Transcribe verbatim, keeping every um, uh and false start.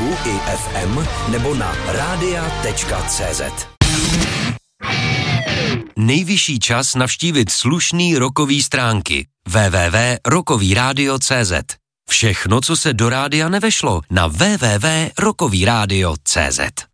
webu i ef em nebo na rádia tečka cé zet. Nejvyšší čas navštívit slušný rockový stránky w w w tečka rockový rádio tečka cé zet. Všechno, co se do rádia nevešlo, na w w w tečka rockový rádio tečka cé zet.